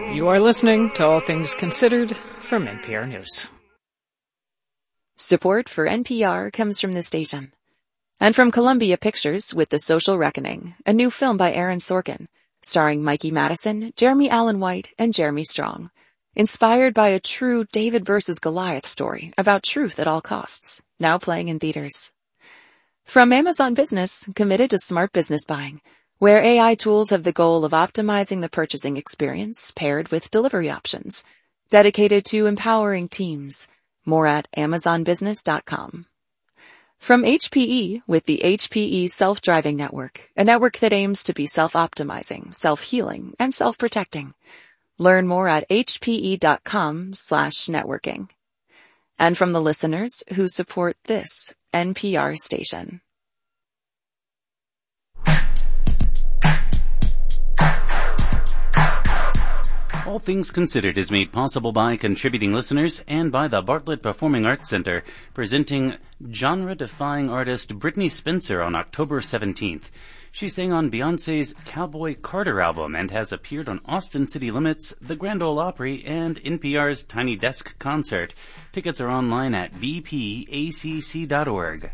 You are listening to All Things Considered from NPR News. Support for NPR comes from this station. And from Columbia Pictures with The Social Reckoning, a new film by Aaron Sorkin, starring Mikey Madison, Jeremy Allen White, and Jeremy Strong. Inspired by a true David versus Goliath story about truth at all costs, now playing in theaters. From Amazon Business, committed to smart business buying, where AI tools have the goal of optimizing the purchasing experience paired with delivery options, dedicated to empowering teams. More at amazonbusiness.com. From HPE with the HPE Self-Driving Network, a network that aims to be self-optimizing, self-healing, and self-protecting. Learn more at hpe.com/networking. And from the listeners who support this NPR station. All Things Considered is made possible by contributing listeners and by the Bartlett Performing Arts Center, presenting genre-defying artist Brittney Spencer on October 17th. She sang on Beyoncé's Cowboy Carter album and has appeared on Austin City Limits, the Grand Ole Opry, and NPR's Tiny Desk concert. Tickets are online at bpacc.org.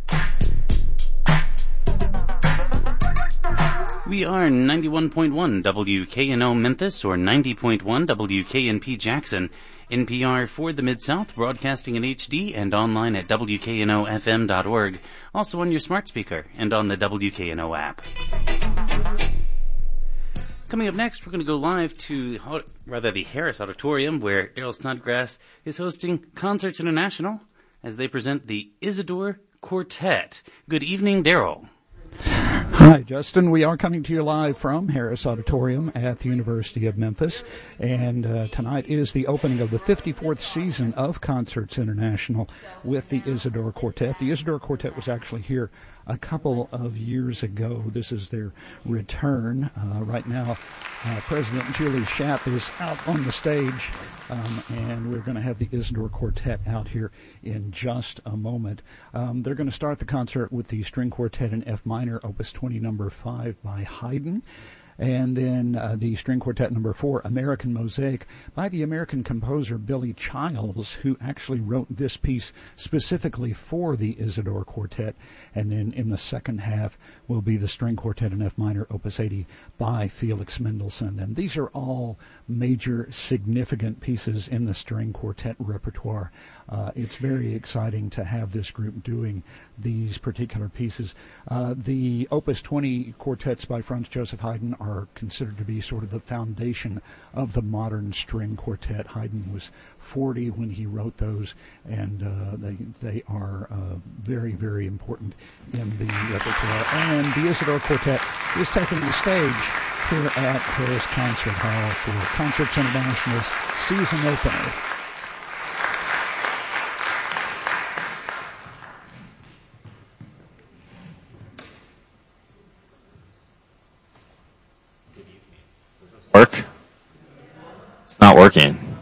We are 91.1 WKNO Memphis or 90.1 WKNP Jackson. NPR for the Mid-South, broadcasting in HD and online at WKNOFM.org. Also on your smart speaker and on the WKNO app. Coming up next, we're going to go live to the Harris Auditorium, where Daryl Snodgrass is hosting Concerts International as they present the Isidore Quartet. Good evening, Daryl. Hi, Justin. We are coming to you live from Harris Auditorium at the University of Memphis, and tonight is the opening of the 54th season of Concerts International with the Isidore Quartet. The Isidore Quartet was actually here a couple of years ago. This is their return. Right now, President Julie Schaap is out on the stage, and we're going to have the Isidore Quartet out here in just a moment. They're going to start the concert with the String Quartet in F minor, Opus 20, number 5 by Haydn. And then the String Quartet number 4, American Mosaic, by the American composer Billy Childs, who actually wrote this piece specifically for the Isidore Quartet. And then in the second half will be the String Quartet in F minor, Opus 80, by Felix Mendelssohn. And these are all major, significant pieces in the String Quartet repertoire. It's very exciting to have this group doing these particular pieces. The Opus 20 quartets by Franz Joseph Haydn are considered to be sort of the foundation of the modern string quartet. Haydn was 40 when he wrote those, and they are very, very important in the repertoire. And the Isidore Quartet is taking the stage here at Harris Concert Hall for Concerts International's season opener. Work? It's not working.